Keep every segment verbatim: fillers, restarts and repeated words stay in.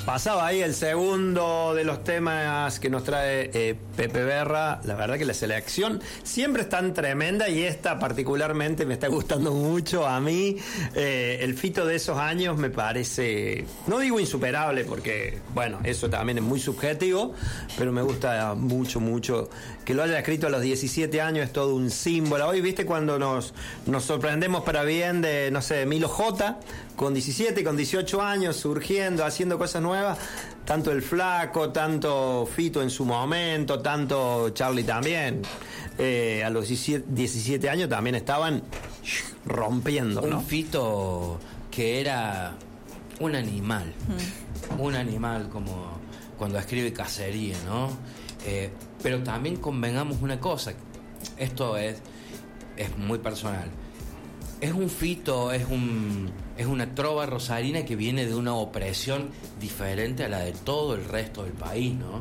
Pasaba ahí el segundo de los temas que nos trae eh, Pepe Berra. La verdad que la selección siempre es tan tremenda y esta particularmente me está gustando mucho a mí. Eh, el Fito de esos años me parece, no digo insuperable porque, bueno, eso también es muy subjetivo, pero me gusta mucho, mucho. Que lo haya escrito a los diecisiete años es todo un símbolo. Hoy, viste, cuando nos, nos sorprendemos para bien de, no sé, Milo J, con diecisiete, con dieciocho años, surgiendo, haciendo cosas nuevas, tanto el Flaco, tanto Fito en su momento, tanto Charlie también, eh, a los diecisiete años también estaban rompiendo, ¿no? Un Fito que era un animal, mm. un animal como cuando escribe Cacería, ¿no? Eh, pero también convengamos una cosa, esto es, es muy personal. Es un Fito, es un es una trova rosarina que viene de una opresión diferente a la de todo el resto del país, ¿no?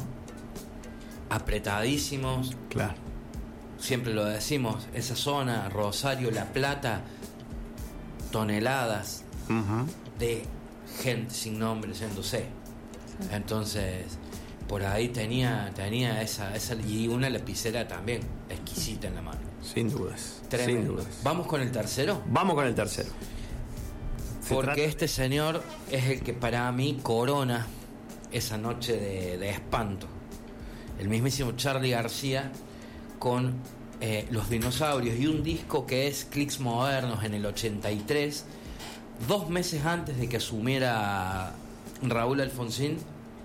Apretadísimos. Claro. Siempre lo decimos, esa zona, Rosario, La Plata, toneladas uh-huh. de gente sin nombre yéndose. Sí. Entonces, por ahí tenía tenía esa, esa y una lapicera también exquisita en la mano. Sin dudas. Tremendo. Sin dudas. ¿Vamos con el tercero? Vamos con el tercero. Porque trata... este señor es el que para mí corona esa noche de, de espanto. El mismísimo Charly García con eh, Los Dinosaurios y un disco que es Clicks Modernos en el ochenta y tres, dos meses antes de que asumiera Raúl Alfonsín.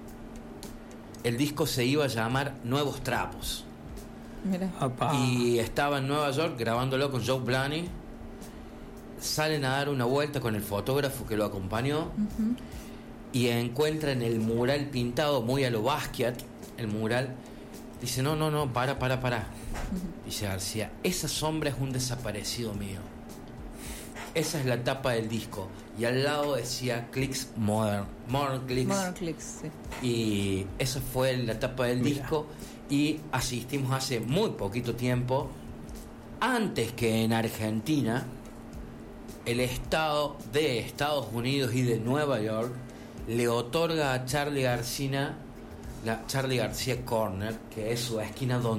El disco se iba a llamar Nuevos Trapos. Mira. Y estaba en Nueva York grabándolo con Joe Blaney. Salen a dar una vuelta con el fotógrafo que lo acompañó uh-huh. y encuentran el mural pintado muy a lo Basquiat. El mural dice: no, no, no, para, para, para. Uh-huh. Dice García: esa sombra es un desaparecido mío. Esa es la tapa del disco. Y al lado decía Clicks Modern. Modern Clicks. Modern Clicks, sí. Y esa fue la tapa del Mira. disco. Y asistimos hace muy poquito tiempo, antes que en Argentina, el Estado de Estados Unidos y de Nueva York le otorga a Charly García la Charly García Corner, que es su esquina donde